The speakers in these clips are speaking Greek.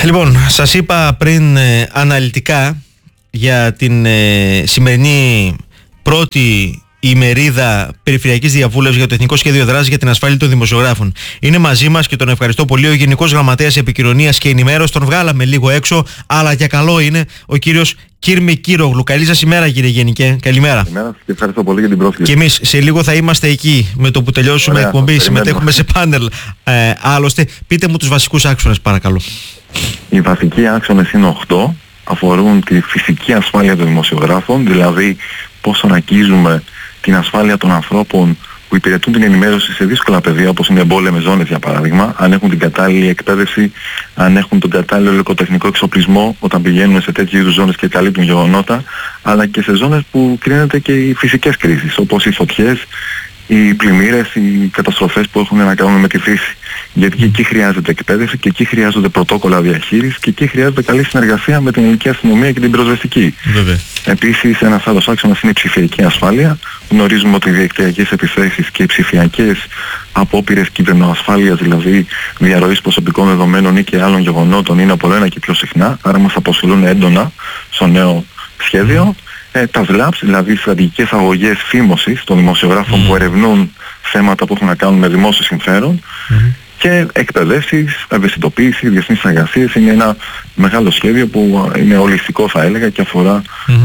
Λοιπόν, σας είπα πριν αναλυτικά για την σημερινή πρώτη ημερίδα περιφερειακής διαβούλευσης για το Εθνικό Σχέδιο Δράσης για την Ασφάλεια των Δημοσιογράφων. Είναι μαζί μας και τον ευχαριστώ πολύ ο Γενικός Γραμματέας Επικοινωνίας και Ενημέρωσης. Τον βγάλαμε λίγο έξω, αλλά για καλό είναι ο κύριος Κύρμη Κύρογλου. Καλή σας ημέρα, κύριε Γενικέ. Καλημέρα. Καλημέρα και ευχαριστώ πολύ για την πρόσκληση. Και εμείς σε λίγο θα είμαστε εκεί με το που τελειώσουμε εκπομπή. Συμμετέχουμε σε πάνελ. Άλλωστε, πείτε μου τους βασικούς άξονες, παρακαλώ. Οι βασικοί άξονες είναι 8. Αφορούν τη φυσική ασφάλεια των δημοσιογράφων, δηλαδή πώς ανακίζουμε την ασφάλεια των ανθρώπων που υπηρετούν την ενημέρωση σε δύσκολα πεδία, όπως είναι εμπόλεμες ζώνες για παράδειγμα, αν έχουν την κατάλληλη εκπαίδευση, αν έχουν τον κατάλληλο υλικοτεχνικό εξοπλισμό όταν πηγαίνουν σε τέτοιου είδους ζώνες και καλύπτουν γεγονότα, αλλά και σε ζώνες που κρίνεται και οι φυσικές κρίσεις, όπως οι φωτιές, οι πλημμύρες, οι καταστροφές που έχουν να κάνουν με τη φύση. Γιατί και εκεί χρειάζεται εκπαίδευση και εκεί χρειάζονται πρωτόκολλα διαχείρισης και εκεί χρειάζεται καλή συνεργασία με την ελληνική αστυνομία και την πυροσβεστική. Επίσης, ένας άλλος άξονας είναι η ψηφιακή ασφάλεια. Γνωρίζουμε ότι οι διαδικτυακές επιθέσεις και οι ψηφιακές απόπειρες κυβερνοασφάλειας, δηλαδή διαρροής προσωπικών δεδομένων ή και άλλων γεγονότων, είναι από ένα και πιο συχνά, άρα μας απασχολούν έντονα στο νέο σχέδιο. Τα VLAPS, δηλαδή στρατηγικές αγωγές φήμωσης των δημοσιογράφων που ερευνούν θέματα που έχουν να κάνουν με δημόσιο συμφέρον, και εκπαιδεύσεις, ευαισθητοποίηση, διεθνείς συνεργασίες. Είναι ένα μεγάλο σχέδιο που είναι ολιστικό, θα έλεγα, και αφορά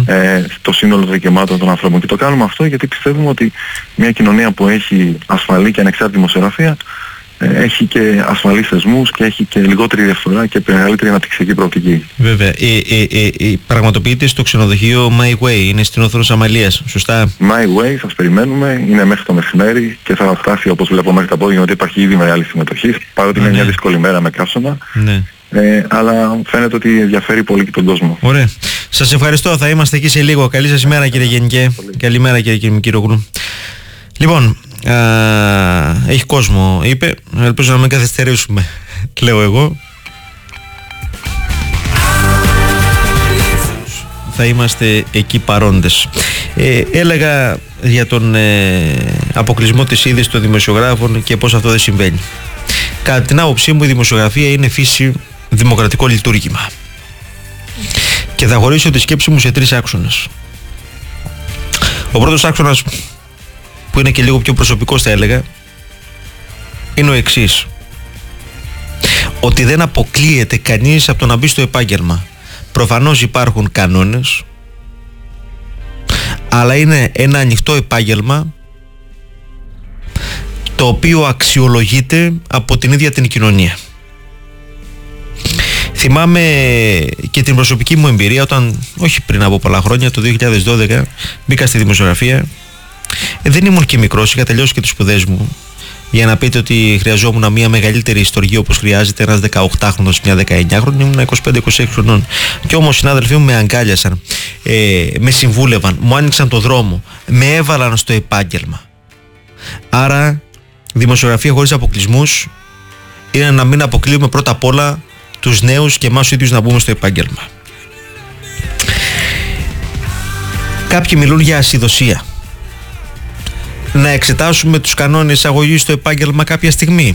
το σύνολο των δικαιωμάτων των ανθρώπων. Και το κάνουμε αυτό γιατί πιστεύουμε ότι μια κοινωνία που έχει ασφαλή και ανεξάρτητη δημοσιογραφία έχει και ασφαλείς θεσμούς και έχει και λιγότερη διαφθορά και μεγαλύτερη αναπτυξιακή προοπτική. Βέβαια. Πραγματοποιείται στο ξενοδοχείο My Way, είναι στην Όθρος Αμαλίας, σωστά? My Way, σας περιμένουμε, είναι μέχρι το μεσημέρι και θα φτάσει όπως βλέπω μέχρι τα πόδια, γιατί υπάρχει ήδη μεγάλη συμμετοχή, παρότι είναι μια δύσκολη μέρα με καύσωνα. Αλλά φαίνεται ότι ενδιαφέρει πολύ και τον κόσμο. Ωραία. Σας ευχαριστώ, θα είμαστε εκεί σε λίγο. Καλή σας ημέρα, κύριε Γενικέ. Καλημέρα, κύριε Κύρογλου. Λοιπόν, έχει κόσμο, είπε. Ελπίζω να μην καθυστερήσουμε, λέω εγώ. Θα είμαστε εκεί παρόντες. Έλεγα για τον αποκλεισμό της είδησης των δημοσιογράφων και πώς αυτό δεν συμβαίνει. Κατά την άποψή μου, η δημοσιογραφία είναι φύση δημοκρατικό λειτουργήμα. Και θα χωρίσω τη σκέψη μου σε 3 άξονες. Ο πρώτος άξονας, που είναι και λίγο πιο προσωπικός, θα έλεγα, είναι ο εξής: ότι δεν αποκλείεται κανείς από το να μπει στο επάγγελμα. Προφανώς υπάρχουν κανόνες, αλλά είναι ένα ανοιχτό επάγγελμα το οποίο αξιολογείται από την ίδια την κοινωνία. Θυμάμαι και την προσωπική μου εμπειρία όταν, όχι πριν από πολλά χρόνια, το 2012 μπήκα στη δημοσιογραφία. Δεν ήμουν και μικρός, είχα τελειώσει και τις σπουδές μου. Για να πείτε ότι χρειαζόμουν μια μεγαλύτερη ιστορία όπως χρειάζεται ένας 18χρονος, μια 19χρονη, ήμουν 25-26 χρονών. Και όμως οι συνάδελφοί μου με αγκάλιασαν, με συμβούλευαν, μου άνοιξαν το δρόμο, με έβαλαν στο επάγγελμα. Άρα, δημοσιογραφία χωρίς αποκλεισμούς είναι να μην αποκλείουμε πρώτα απ' όλα τους νέους και εμάς τους ίδιους να μπούμε στο επάγγελμα. Κάποιοι μιλούν για ασυδοσία. Να εξετάσουμε τους κανόνες εισαγωγής στο επάγγελμα κάποια στιγμή.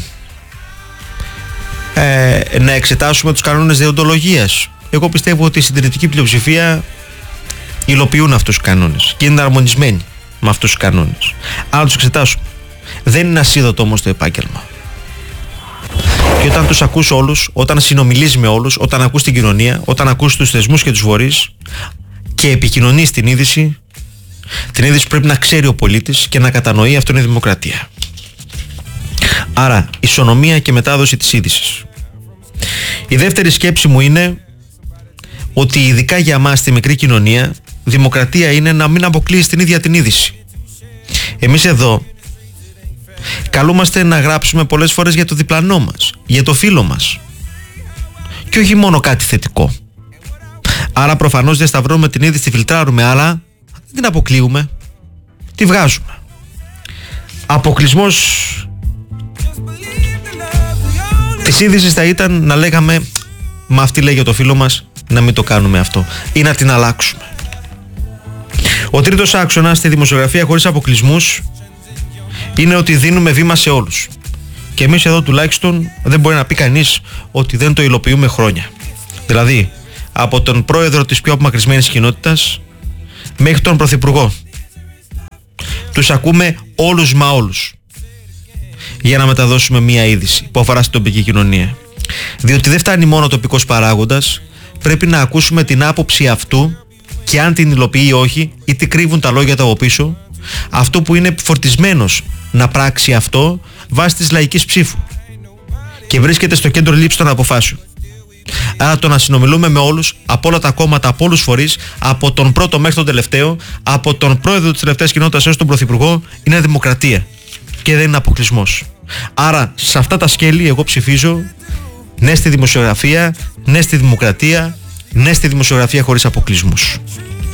Να εξετάσουμε τους κανόνες δεοντολογίας. Εγώ πιστεύω ότι η συντηρητική πλειοψηφία υλοποιούν αυτούς τους κανόνες και είναι αρμονισμένοι με αυτούς τους κανόνες. Αλλά τους εξετάσουμε. Δεν είναι ασίδωτο όμως το επάγγελμα. Και όταν τους ακούς όλους, όταν συνομιλείς με όλους, όταν ακούς την κοινωνία, όταν ακούς τους θεσμούς και τους φορείς και επικοινωνείς την είδηση πρέπει να ξέρει ο πολίτης και να κατανοεί, αυτό είναι δημοκρατία. Άρα, ισονομία και μετάδοση της είδησης. Η δεύτερη σκέψη μου είναι ότι ειδικά για μας τη μικρή κοινωνία, δημοκρατία είναι να μην αποκλείεις την ίδια την είδηση. Εμείς εδώ καλούμαστε να γράψουμε πολλές φορές για το διπλανό μας, για το φίλο μας, και όχι μόνο κάτι θετικό. Άρα προφανώς δεν σταυρώνουμε την είδηση, τη φιλτράρουμε, αλλά δεν την αποκλείουμε, τη βγάζουμε. Αποκλεισμός της είδησης θα ήταν να λέγαμε, μα αυτή λέει για το φίλο μας, να μην το κάνουμε αυτό, ή να την αλλάξουμε. Ο τρίτος άξονας στη δημοσιογραφία χωρίς αποκλεισμούς είναι ότι δίνουμε βήμα σε όλους. Και εμείς εδώ τουλάχιστον δεν μπορεί να πει κανείς ότι δεν το υλοποιούμε χρόνια. Δηλαδή, από τον πρόεδρο της πιο απομακρυσμένης κοινότητας μέχρι τον πρωθυπουργό. Τους ακούμε όλους μα όλους για να μεταδώσουμε μία είδηση που αφορά στην τοπική κοινωνία. Διότι δεν φτάνει μόνο ο τοπικός παράγοντας, πρέπει να ακούσουμε την άποψη αυτού και αν την υλοποιεί ή όχι, ή τι κρύβουν τα λόγια του από πίσω, αυτό που είναι φορτισμένος να πράξει αυτό βάσει της λαϊκής ψήφου και βρίσκεται στο κέντρο λήψης των αποφάσεων. Άρα το να συνομιλούμε με όλους, από όλα τα κόμματα, από όλους φορείς, από τον πρώτο μέχρι τον τελευταίο, από τον πρόεδρο της τελευταίας κοινότητας έως τον πρωθυπουργό, είναι δημοκρατία και δεν είναι αποκλεισμός. Άρα σε αυτά τα σκέλη εγώ ψηφίζω ναι στη δημοσιογραφία, ναι στη δημοκρατία, ναι στη δημοσιογραφία χωρίς αποκλεισμούς.